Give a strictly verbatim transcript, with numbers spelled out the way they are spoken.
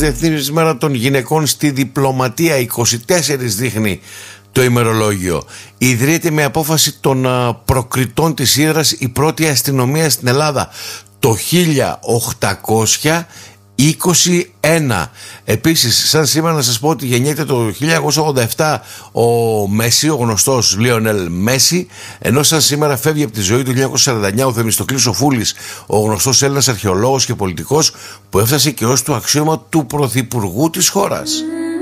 Διεθνής Μέρα των Γυναικών στη Διπλωματία, είκοσι τέσσερα δείχνει το ημερολόγιο. Ιδρύεται με απόφαση των προκριτών της Ύδρας η πρώτη αστυνομία στην Ελλάδα το χίλια οκτακόσια είκοσι ένα. Επίσης, σαν σήμερα να σας πω ότι γεννιέται το χίλια εννιακόσια ογδόντα επτά ο Μέση, ο γνωστός Λιονέλ Μέση, ενώ σαν σήμερα φεύγει από τη ζωή του χίλια εννιακόσια σαράντα εννιά ο Θεμιστοκλής ο Φούλης, ο γνωστός Έλληνας αρχαιολόγος και πολιτικός που έφτασε και ως το αξίωμα του πρωθυπουργού της χώρας.